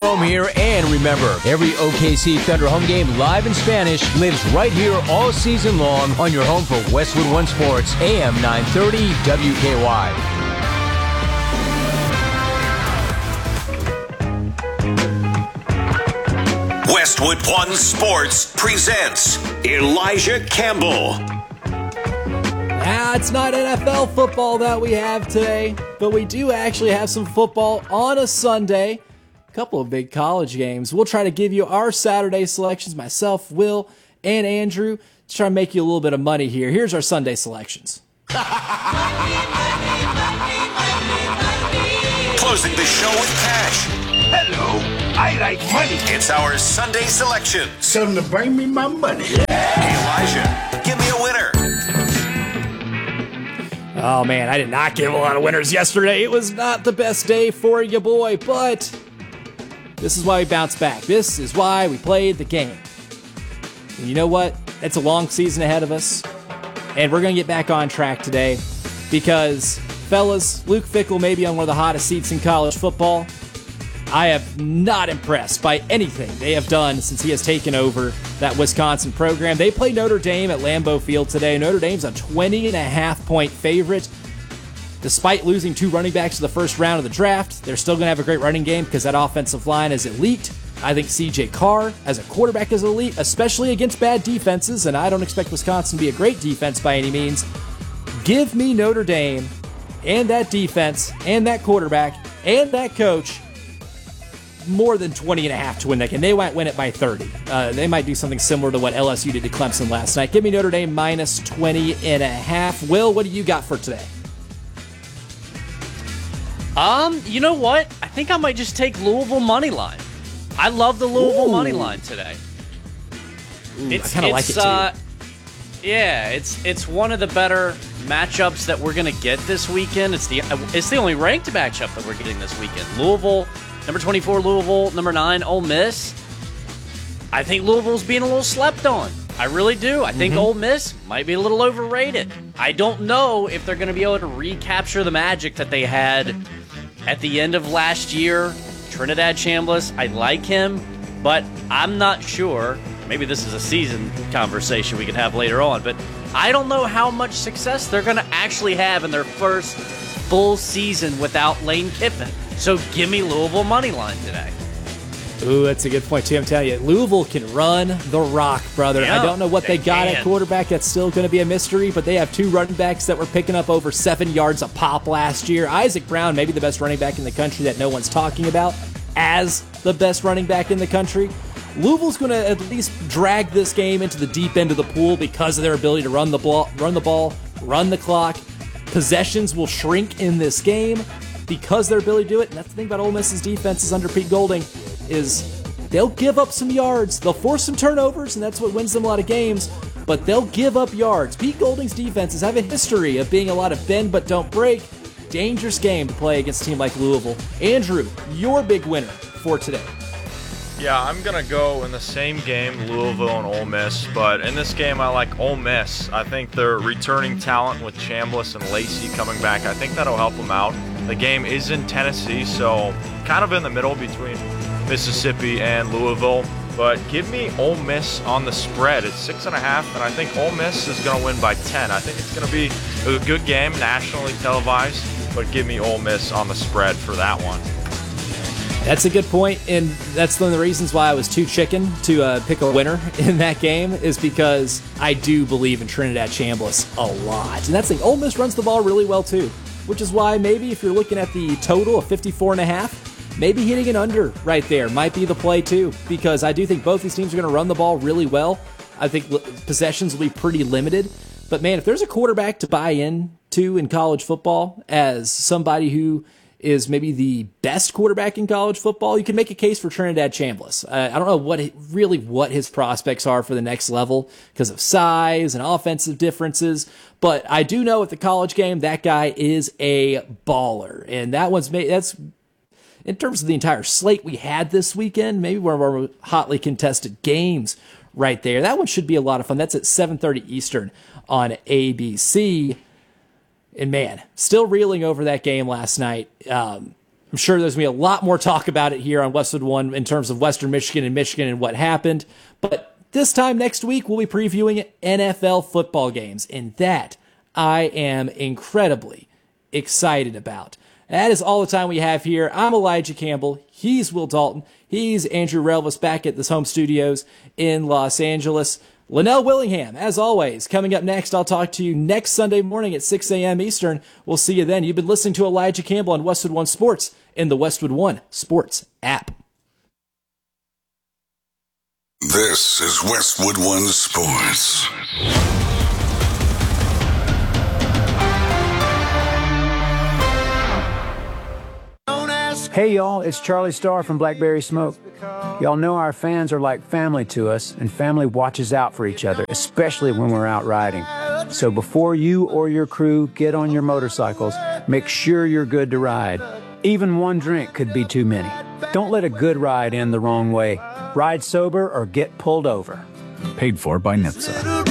home here. And remember, every OKC Thunder home game live in Spanish lives right here all season long on your home for Westwood One Sports, AM 930 WKY. Westwood One Sports presents Elijah Campbell. It's not NFL football that we have today, but we do actually have some football on a Sunday. A couple of big college games. We'll try to give you our Saturday selections, myself, Will, and Andrew, to try to make you a little bit of money here. Here's our Sunday selections. Closing the show with cash. Hello, I like money. It's our Sunday selections. Tell them to bring me my money. Hey, Elijah, give me a winner. Oh man, I did not give a lot of winners yesterday. It was not the best day for you, boy, but this is why we bounce back. This is why we played the game. And you know what? It's a long season ahead of us, and we're going to get back on track today because, fellas, Luke Fickell may be on one of the hottest seats in college football. I am not impressed by anything they have done since he has taken over that Wisconsin program. They play Notre Dame at Lambeau Field today. Notre Dame's a 20.5-point favorite. Despite losing 2 running backs in the first round of the draft, they're still going to have a great running game because that offensive line is elite. I think C.J. Carr as a quarterback is elite, especially against bad defenses, and I don't expect Wisconsin to be a great defense by any means. Give me Notre Dame and that defense and that quarterback and that coach more than 20.5 to win that game. They might win it by 30. They might do something similar to what LSU did to Clemson last night. Give me Notre Dame minus 20.5. Will, what do you got for today? You know what? I think I might just take Louisville money line. I love the Louisville money line today. I kind of like it too. Yeah, it's one of the better matchups that we're gonna get this weekend. It's the only ranked matchup that we're getting this weekend. Louisville, number 24 Louisville, number 9 Ole Miss. I think Louisville's being a little slept on. I really do. I think Ole Miss might be a little overrated. I don't know if they're going to be able to recapture the magic that they had at the end of last year. Trinidad Chambliss, I like him, but I'm not sure. Maybe this is a season conversation we can have later on, but I don't know how much success they're going to actually have in their first full season without Lane Kiffin. So give me Louisville money line today. Ooh, that's a good point, too. I'm telling you, Louisville can run the rock, brother. Yeah, I don't know what they got can. at quarterback. That's still going to be a mystery, but they have 2 running backs that were picking up over 7 yards a pop last year. Isaac Brown, maybe the best running back in the country that no one's talking about as the best running back in the country. Louisville's going to at least drag this game into the deep end of the pool because of their ability to run the ball, run the clock. Possessions will shrink in this game because of their ability to do it. And that's the thing about Ole Miss's defenses under Pete Golding is they'll give up some yards. They'll force some turnovers, and that's what wins them a lot of games, but they'll give up yards. Pete Golding's defenses have a history of being a lot of bend but don't break. Dangerous game to play against a team like Louisville. Andrew, your big winner for today. Yeah, I'm going to go in the same game, Louisville and Ole Miss, but in this game I like Ole Miss. I think they're returning talent with Chambliss and Lacey coming back. I think that'll help them out. The game is in Tennessee, so kind of in the middle between Mississippi and Louisville, but give me Ole Miss on the spread. It's 6.5, and I think Ole Miss is going to win by 10. I think it's going to be a good game, nationally televised, but give me Ole Miss on the spread for that one. That's a good point, and that's one of the reasons why I was too chicken to pick a winner in that game is because I do believe in Trinidad Chambliss a lot. And that's the thing, Ole Miss runs the ball really well too, which is why maybe if you're looking at the total of 54.5, maybe hitting an under right there might be the play too, because I do think both these teams are going to run the ball really well. I think possessions will be pretty limited. But man, if there's a quarterback to buy into in college football as somebody who is maybe the best quarterback in college football, you can make a case for Trinidad Chambliss. I don't know what his prospects are for the next level because of size and offensive differences, but I do know at the college game that guy is a baller, and that's in terms of the entire slate we had this weekend, maybe one of our hotly contested games right there. That one should be a lot of fun. That's at 7:30 Eastern on ABC. And man, still reeling over that game last night. I'm sure there's going to be a lot more talk about it here on Westwood One in terms of Western Michigan and what happened. But this time next week, we'll be previewing NFL football games, and that I am incredibly excited about. That is all the time we have here. I'm Elijah Campbell. He's Will Dalton. He's Andrew Relvis back at the home studios in Los Angeles. Linnell Willingham, as always, coming up next. I'll talk to you next Sunday morning at 6 a.m. Eastern. We'll see you then. You've been listening to Elijah Campbell on Westwood One Sports in the Westwood One Sports app. This is Westwood One Sports. Hey y'all, it's Charlie Starr from Blackberry Smoke. Y'all know our fans are like family to us, and family watches out for each other, especially when we're out riding. So before you or your crew get on your motorcycles, make sure you're good to ride. Even one drink could be too many. Don't let a good ride end the wrong way. Ride sober or get pulled over. Paid for by NHTSA.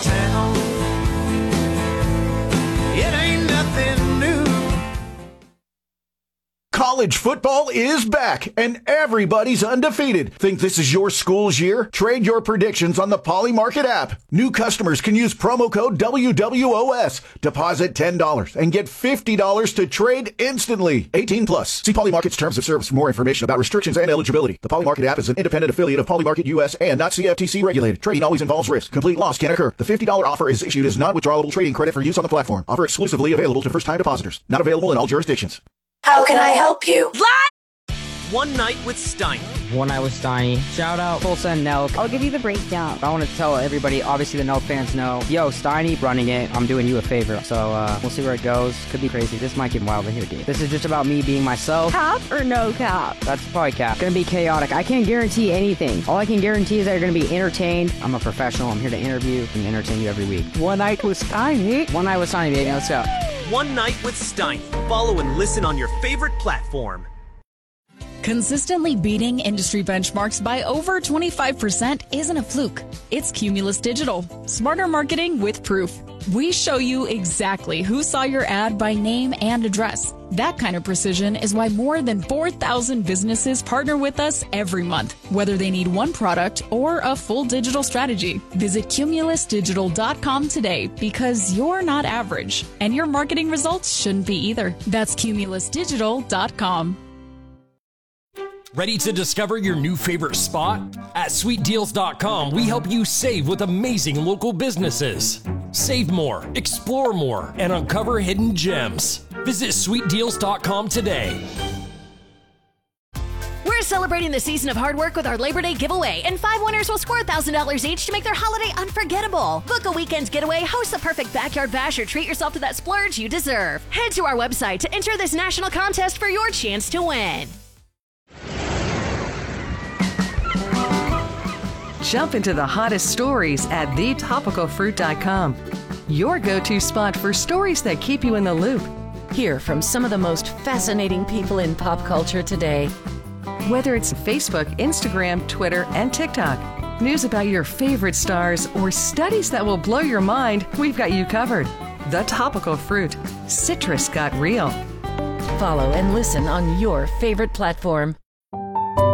College football is back, and everybody's undefeated. Think this is your school's year? Trade your predictions on the Poly Market app. New customers can use promo code WWOS. Deposit $10 and get $50 to trade instantly. 18 plus. See Poly Market's terms of service for more information about restrictions and eligibility. The Poly Market app is an independent affiliate of Poly Market US and not CFTC regulated. Trading always involves risk. Complete loss can occur. The $50 offer is issued as non-withdrawable trading credit for use on the platform. Offer exclusively available to first-time depositors. Not available in all jurisdictions. How can I help you? One Night with Steiny. One Night with Steiny. Shout out Tulsa and Nelk. I'll give you the breakdown. I want to tell everybody, obviously the Nelk fans know, yo, Steiny running it, I'm doing you a favor. So we'll see where it goes. Could be crazy. This might get wild in here, dude. This is just about me being myself. Cap or no cap? That's probably cap. Gonna be chaotic. I can't guarantee anything. All I can guarantee is that you're gonna be entertained. I'm a professional. I'm here to interview and entertain you every week. One Night with Steiny. One Night with Steiny, baby. Let's go. One Night with Steiny. Follow and listen on your favorite platform. Consistently beating industry benchmarks by over 25% isn't a fluke. It's Cumulus Digital. Smarter marketing with proof. We show you exactly who saw your ad by name and address. That kind of precision is why more than 4,000 businesses partner with us every month, whether they need one product or a full digital strategy. Visit cumulusdigital.com today because you're not average, and your marketing results shouldn't be either. That's cumulusdigital.com. Ready to discover your new favorite spot? At SweetDeals.com, we help you save with amazing local businesses. Save more, explore more, and uncover hidden gems. Visit SweetDeals.com today. We're celebrating the season of hard work with our Labor Day giveaway, and 5 winners will score $1,000 each to make their holiday unforgettable. Book a weekend getaway, host the perfect backyard bash, or treat yourself to that splurge you deserve. Head to our website to enter this national contest for your chance to win. Jump into the hottest stories at thetopicalfruit.com. Your go-to spot for stories that keep you in the loop. Hear from some of the most fascinating people in pop culture today. Whether it's Facebook, Instagram, Twitter, and TikTok, news about your favorite stars, or studies that will blow your mind, we've got you covered. The Topical Fruit. Citrus got real. Follow and listen on your favorite platform.